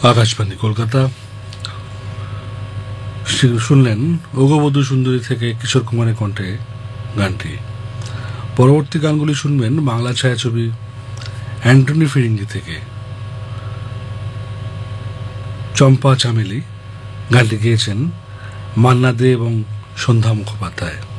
আকাশবাণী কলকাতা। শুনলেন ওগবধূ সুন্দরী থেকে কিশোর কুমারের কণ্ঠে গানটি। পরবর্তী গানগুলি শুনবেন বাংলা ছায়াছবি অ্যান্টনি ফিরিঙ্গি থেকে। চম্পা চামেলি গানটি গেয়েছেন মান্না দে এবং সন্ধ্যা মুখোপাধ্যায়।